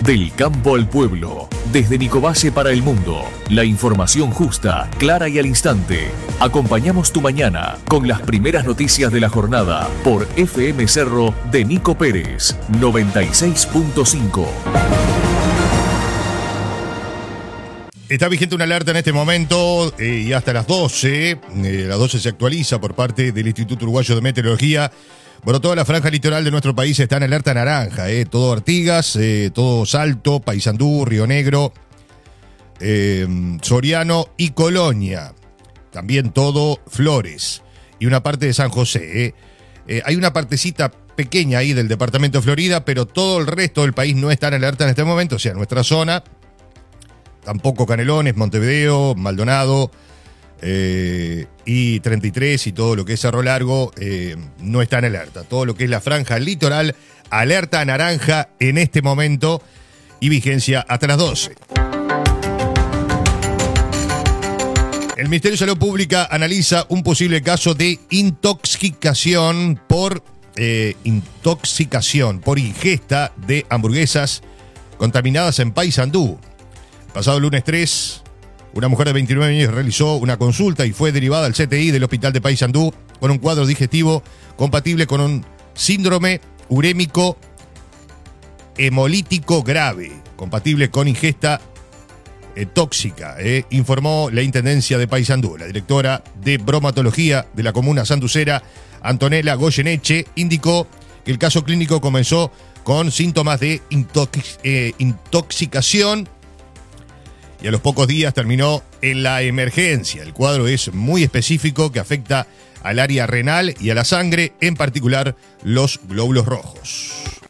Del campo al pueblo, desde Nicobace para el mundo. La información justa, clara y al instante. Acompañamos tu mañana con las primeras noticias de la jornada por FM Cerro de Nico Pérez, 96.5. Está vigente una alerta en este momento y hasta las 12. Las 12 se actualiza por parte del Instituto Uruguayo de Meteorología. Bueno, toda la franja litoral de nuestro país está en alerta naranja. Todo Artigas, todo Salto, Paysandú, Río Negro, Soriano y Colonia. También todo Flores y una parte de San José. Hay una partecita pequeña ahí del departamento de Florida, pero todo el resto del país no está en alerta en este momento. O sea, nuestra zona... Tampoco Canelones, Montevideo, Maldonado y 33 y todo lo que es Cerro Largo no está en alerta. Todo lo que es la franja litoral, alerta naranja en este momento y vigencia hasta las 12. El Ministerio de Salud Pública analiza un posible caso de intoxicación por ingesta de hamburguesas contaminadas en Paysandú. Pasado el lunes 3, una mujer de 29 años realizó una consulta y fue derivada al CTI del Hospital de Paysandú con un cuadro digestivo compatible con un síndrome urémico hemolítico grave, compatible con ingesta tóxica, informó la Intendencia de Paysandú. La directora de bromatología de la comuna sanducera, Antonella Goyeneche, indicó que el caso clínico comenzó con síntomas de intoxicación y a los pocos días terminó en la emergencia. El cuadro es muy específico que afecta al área renal y a la sangre, en particular los glóbulos rojos.